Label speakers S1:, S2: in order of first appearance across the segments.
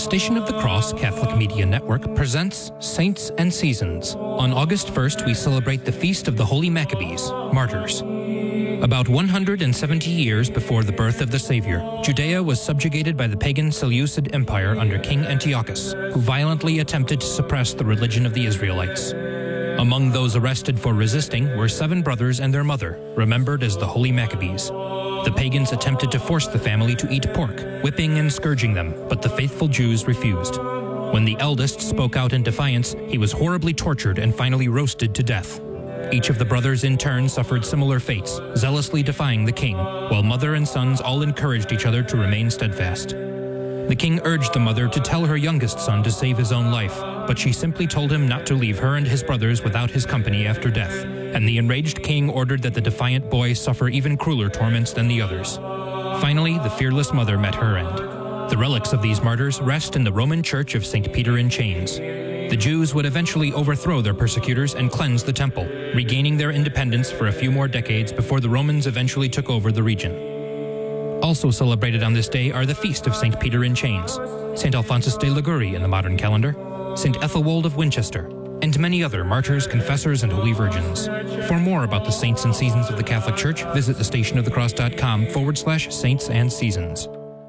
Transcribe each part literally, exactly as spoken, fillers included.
S1: Station of the Cross Catholic Media Network presents Saints and Seasons. On August first, we celebrate the Feast of the Holy Maccabees, Martyrs. About one hundred seventy years before the birth of the Savior, Judea was subjugated by the pagan Seleucid Empire under King Antiochus, who violently attempted to suppress the religion of the Israelites. Among those arrested for resisting were seven brothers and their mother, remembered as the Holy Maccabees. The pagans attempted to force the family to eat pork, whipping and scourging them, but the faithful Jews refused. When the eldest spoke out in defiance, he was horribly tortured and finally roasted to death. Each of the brothers in turn suffered similar fates, zealously defying the king, while mother and sons all encouraged each other to remain steadfast. The king urged the mother to tell her youngest son to save his own life, but she simply told him not to leave her and his brothers without his company after death, and the enraged king ordered that the defiant boy suffer even crueler torments than the others. Finally, the fearless mother met her end. The relics of these martyrs rest in the Roman Church of Saint Peter in Chains. The Jews would eventually overthrow their persecutors and cleanse the temple, regaining their independence for a few more decades before the Romans eventually took over the region. Also celebrated on this day are the Feast of Saint Peter in Chains, Saint Alphonsus de Liguori in the modern calendar, Saint Ethelwold of Winchester, and many other martyrs, confessors, and holy virgins. For more about the saints and seasons of the Catholic Church, visit thestationofthecross.com forward slash saints and seasons.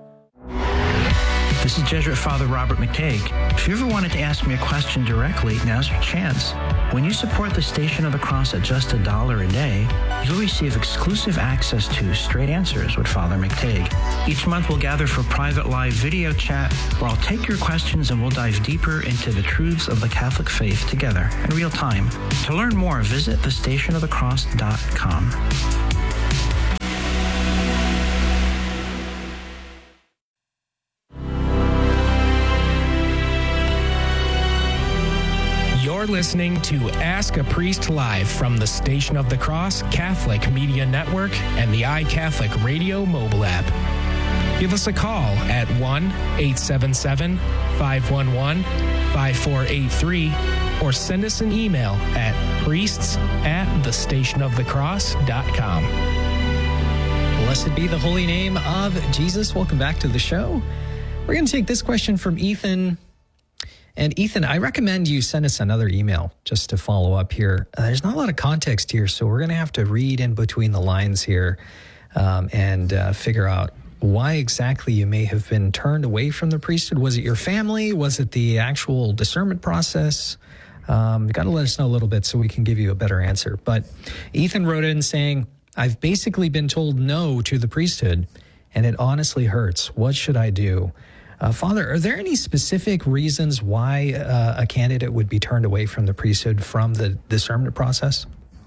S2: This is Jesuit Father Robert McTague. If you ever wanted to ask me a question directly, now's your chance. When you support the Station of the Cross at just a dollar a day, you'll receive exclusive access to Straight Answers with Father McTague. Each month we'll gather for private live video chat where I'll take your questions and we'll dive deeper into the truths of the Catholic faith together in real time. To learn more, visit the station of the cross dot com.
S3: You're listening to Ask a Priest Live from the Station of the Cross Catholic Media Network and the iCatholic Radio mobile app. Give us a call at one eight seven seven, five one one, five four eight three or send us an email at priests at the station of the cross dot com.
S4: Blessed be the holy name of Jesus. Welcome back to the show. We're going to take this question from Ethan. And Ethan, I recommend you send us another email just to follow up here. Uh, there's not a lot of context here, so we're going to have to read in between the lines here um, and uh, figure out why exactly you may have been turned away from the priesthood. Was it your family? Was it the actual discernment process? Um, you got to let us know a little bit so we can give you a better answer. But Ethan wrote in saying, I've basically been told no to the priesthood, and it honestly hurts. What should I do? Uh, Father, are there any specific reasons why uh, a candidate would be turned away from the priesthood from the discernment process?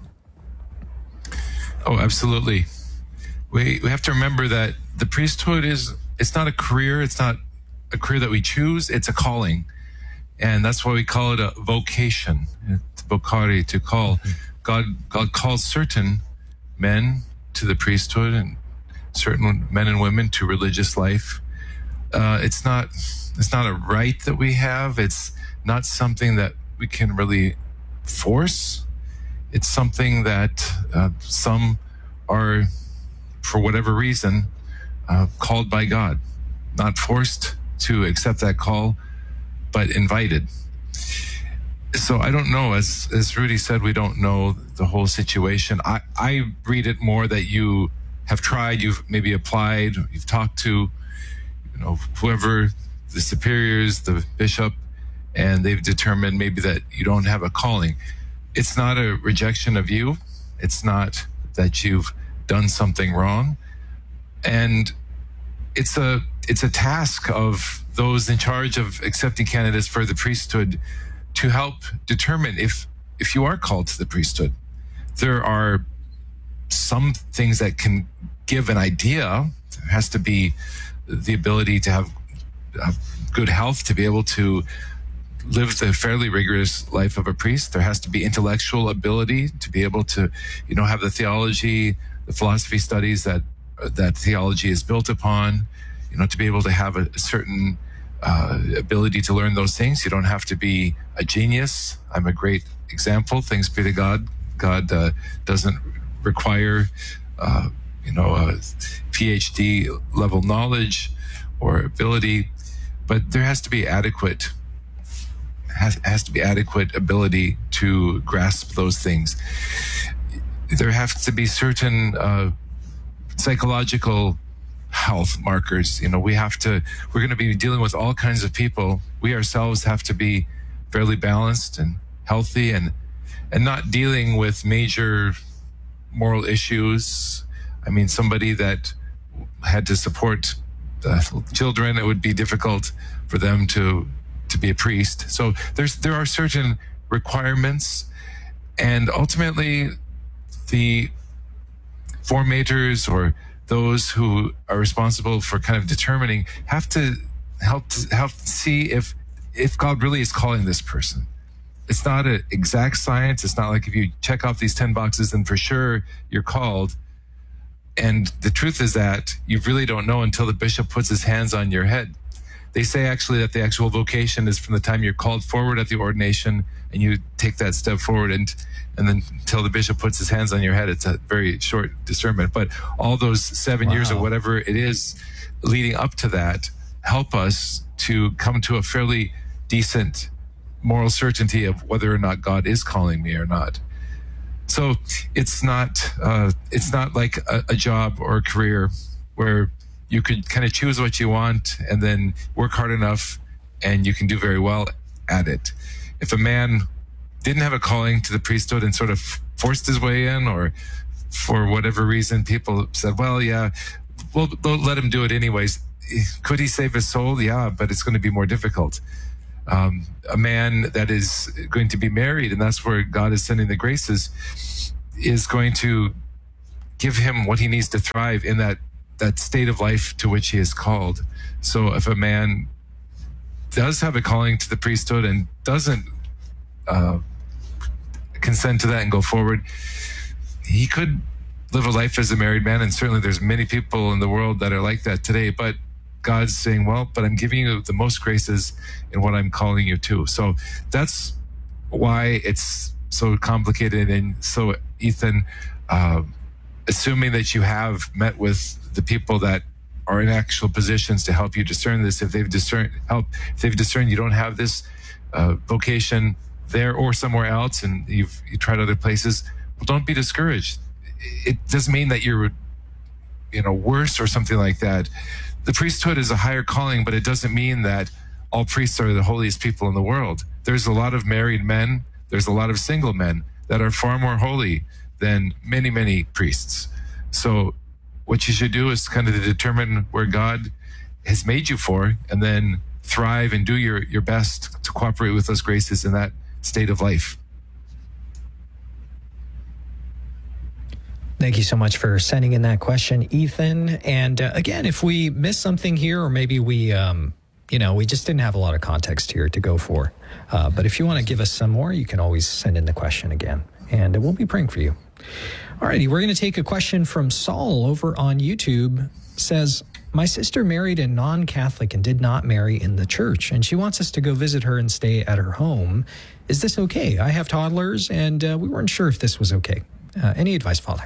S5: Oh, absolutely. We we have to remember that the priesthood is, it's not a career. It's not a career that we choose. It's a calling. And that's why we call it a vocation. It's vocare, to call. Mm-hmm. God, God calls certain men to the priesthood and certain men and women to religious life. Uh, it's not it's not a right that we have. It's not something that we can really force. It's something that uh, some are, for whatever reason, uh, called by God, not forced to accept that call, but invited. So I don't know, as as Rudy said, we don't know the whole situation. I, I read it more that you have tried, you've maybe applied, you've talked to you know, whoever, the superiors, the bishop, and they've determined maybe that you don't have a calling. It's not a rejection of you. It's not that you've done something wrong. And it's a it's a task of those in charge of accepting candidates for the priesthood to help determine if if you are called to the priesthood. There are some things that can give an idea. There has to be the ability to have uh, good health, to be able to live the fairly rigorous life of a priest. There has to be intellectual ability to be able to, you know, have the theology, the philosophy studies that uh, that theology is built upon, you know, to be able to have a, a certain uh, ability to learn those things. You don't have to be a genius. I'm a great example. Thanks be to God. God uh, doesn't require uh, you know, a P H D level knowledge or ability. but there has to be adequate has, has to be adequate ability to grasp those things. There have to be certain uh, psychological health markers. You know, we have to, we're going to be dealing with all kinds of people. We ourselves have to be fairly balanced and healthy and, and not dealing with major moral issues. I mean, somebody that had to support uh, children, it would be difficult for them to, to be a priest. So there's, there are certain requirements, and ultimately the formators or those who are responsible for kind of determining have to help to help see if if God really is calling this person. It's not an exact science. It's not like if you check off these ten boxes, then for sure you're called. And the truth is that you really don't know until the bishop puts his hands on your head. They say actually that the actual vocation is from the time you're called forward at the ordination and you take that step forward, and and then until the bishop puts his hands on your head. It's a very short discernment. But all those seven wow. years or whatever it is leading up to that help us to come to a fairly decent moral certainty of whether or not God is calling me or not. So it's not uh, it's not like a, a job or a career where you could kind of choose what you want and then work hard enough and you can do very well at it. If a man didn't have a calling to the priesthood and sort of forced his way in, or for whatever reason people said, well, yeah, we'll, we'll let him do it anyways. Could he save his soul? Yeah, but it's going to be more difficult. Um, a man that is going to be married, and that's where God is sending the graces, is going to give him what he needs to thrive in that that state of life to which he is called. So if a man does have a calling to the priesthood and doesn't uh, consent to that and go forward, he could live a life as a married man. And certainly there's many people in the world that are like that today, but God's saying, well, but I'm giving you the most graces in what I'm calling you to. So that's why it's so complicated. And so, Ethan, uh, assuming that you have met with the people that are in actual positions to help you discern this, if they've discerned help, if they've discerned you don't have this uh, vocation there or somewhere else, and you've you tried other places, well, don't be discouraged. It doesn't mean that you're, you know, worse or something like that. The priesthood is a higher calling, but it doesn't mean that all priests are the holiest people in the world. There's a lot of married men. There's a lot of single men that are far more holy than many, many priests. So what you should do is kind of to determine where God has made you for, and then thrive and do your, your best to cooperate with those graces in that state of life.
S4: Thank you so much for sending in that question, Ethan. And uh, again, if we missed something here, or maybe we, um, you know, we just didn't have a lot of context here to go for. Uh, but if you want to give us some more, you can always send in the question again, and we'll be praying for you. Alrighty, we're going to take a question from Saul over on YouTube. Says, my sister married a non-Catholic and did not marry in the church, and she wants us to go visit her and stay at her home. Is this okay? I have toddlers, and uh, we weren't sure if this was okay. Uh, any advice, Father?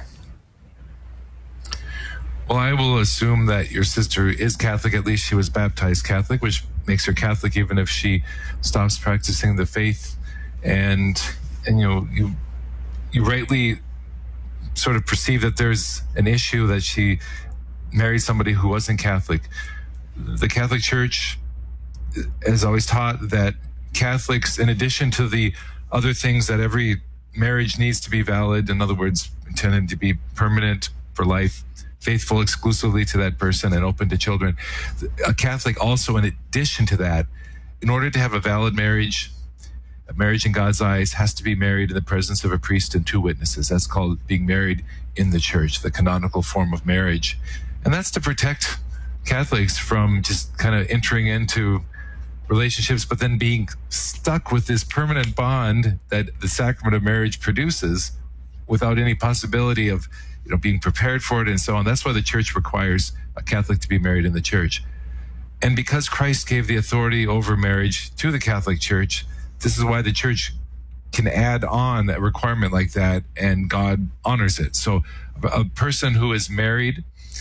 S5: Well, I will assume that your sister is Catholic. At least she was baptized Catholic, which makes her Catholic even if she stops practicing the faith. And, and you know, you, you rightly sort of perceive that there's an issue that she married somebody who wasn't Catholic. The Catholic Church has always taught that Catholics, in addition to the other things that every marriage needs to be valid, in other words, intended to be permanent for life, faithful exclusively to that person and open to children, a Catholic also, in addition to that, in order to have a valid marriage, a marriage in God's eyes has to be married in the presence of a priest and two witnesses. That's called being married in the church, the canonical form of marriage. And that's to protect Catholics from just kind of entering into relationships, but then being stuck with this permanent bond that the sacrament of marriage produces without any possibility of, you know, being prepared for it and so on. That's why the church requires a Catholic to be married in the church. And because Christ gave the authority over marriage to the Catholic Church, this is why the church can add on a requirement like that, and God honors it. So a person who is married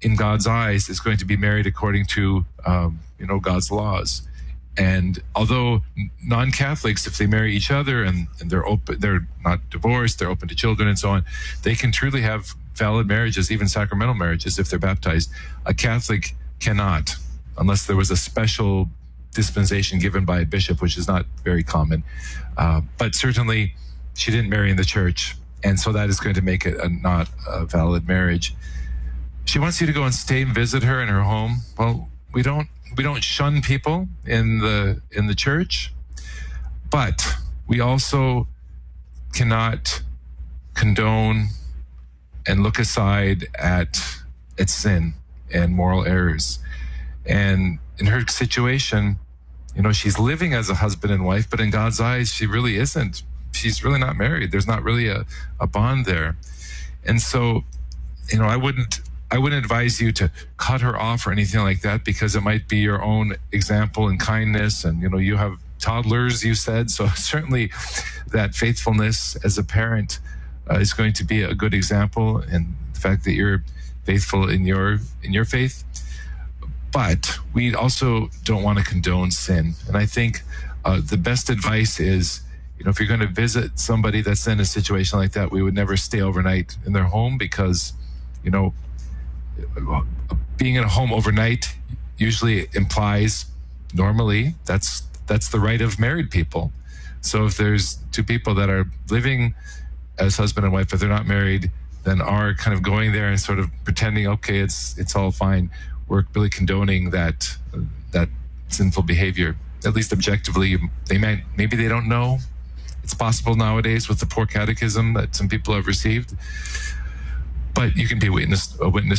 S5: in God's eyes, is going to be married according to, um, you know, God's laws. And although non-Catholics, if they marry each other and, and they're open, they're not divorced, they're open to children and so on, they can truly have valid marriages, even sacramental marriages, if they're baptized. A Catholic cannot, unless there was a special dispensation given by a bishop, which is not very common. Uh, but certainly, she didn't marry in the church, and so that is going to make it a, not a valid marriage. She wants you to go and stay and visit her in her home. Well, we don't we don't shun people in the in the church, but we also cannot condone and look aside at at sin and moral errors. And in her situation, you know, she's living as a husband and wife, but in God's eyes, she really isn't. She's really not married. There's not really a, a bond there. And so, you know, I wouldn't I wouldn't advise you to cut her off or anything like that, because it might be your own example and kindness. And, you know, you have toddlers, you said, so certainly that faithfulness as a parent uh, is going to be a good example, and the fact that you're faithful in your in your faith. But we also don't want to condone sin. And I think uh, the best advice is, you know, if you're going to visit somebody that's in a situation like that, we would never stay overnight in their home, because, you know, being in a home overnight usually implies, normally, that's that's the right of married people. So if there's two people that are living as husband and wife, but they're not married, then are kind of going there and sort of pretending, okay, it's it's all fine. We're really condoning that uh, that sinful behavior. At least objectively, they might maybe they don't know. It's possible nowadays with the poor catechism that some people have received. But you can be a witness, a witness